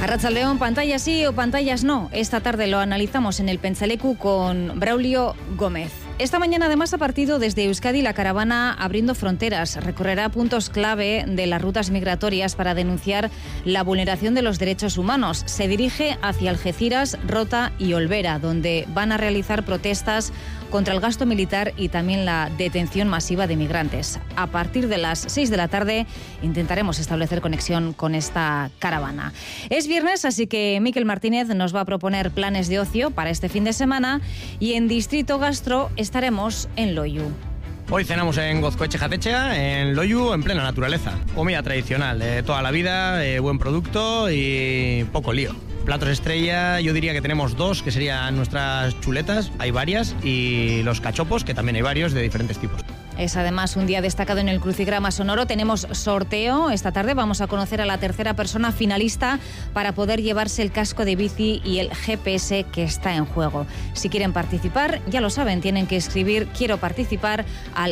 Arratsaldeon, pantallas sí o pantallas no. Esta tarde lo analizamos en el Pentsaleku con Braulio Gómez. Esta mañana además ha partido desde Euskadi la caravana Abriendo Fronteras. Recorrerá puntos clave de las rutas migratorias para denunciar la vulneración de los derechos humanos. Se dirige hacia Algeciras, Rota y Olvera, donde van a realizar protestas contra el gasto militar y también la detención masiva de migrantes. A partir de las 6 de la tarde intentaremos establecer conexión con esta caravana. Es viernes, así que Mikel Martínez nos va a proponer planes de ocio para este fin de semana y en Distrito Gastro estaremos en Loiu. Hoy cenamos en Gozcoetxe Jatetxea, en Loiu, en plena naturaleza. Comida tradicional de toda la vida, buen producto y poco lío. Platos estrella, yo diría que tenemos dos, que serían nuestras chuletas, hay varias, y los cachopos, que también hay varios de diferentes tipos. Es además un día destacado en el Crucigrama Sonoro. Tenemos sorteo. Esta tarde vamos a conocer a la tercera persona finalista para poder llevarse el casco de bici y el GPS que está en juego. Si quieren participar, ya lo saben, tienen que escribir "quiero participar" al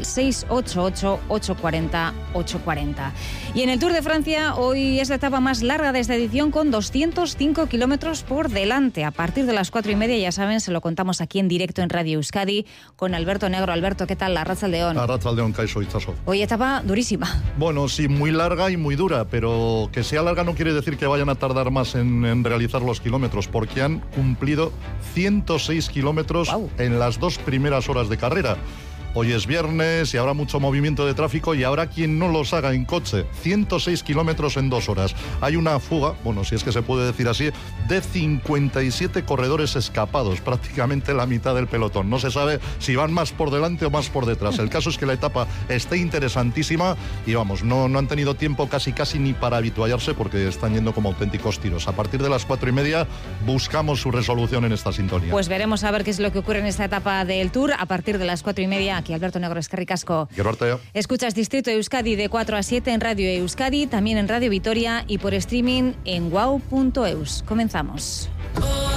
688-840-840. Y en el Tour de Francia, hoy es la etapa más larga de esta edición con 205 kilómetros por delante. A partir de las 4:30, ya saben, se lo contamos aquí en directo en Radio Euskadi con Alberto Negro. Alberto, ¿qué tal? Arratsaldeon. Arratsaldeon, Kaixo, Itxaso. Hoy etapa durísima. Bueno, sí, muy larga y muy dura, pero que sea larga no quiere decir que vayan a tardar más en realizar los kilómetros, porque han cumplido 106 kilómetros en las 2 primeras horas de carrera. Hoy es viernes y habrá mucho movimiento de tráfico y habrá quien no los haga en coche. 106 kilómetros en 2 horas. Hay una fuga, bueno, si es que se puede decir así, de 57 corredores escapados, prácticamente la mitad del pelotón. No se sabe si van más por delante o más por detrás. El caso es que la etapa está interesantísima y vamos, no han tenido tiempo casi ni para habituallarse porque están yendo como auténticos tiros. A partir de las 4:30 buscamos su resolución en esta sintonía. Pues veremos a ver qué es lo que ocurre en esta etapa del Tour a partir de las 4:30. Aquí Alberto Negro, eskerrik asko. Escuchas Distrito Euskadi de 4 a 7 en Radio Euskadi, también en Radio Vitoria y por streaming en wow.eus. Comenzamos.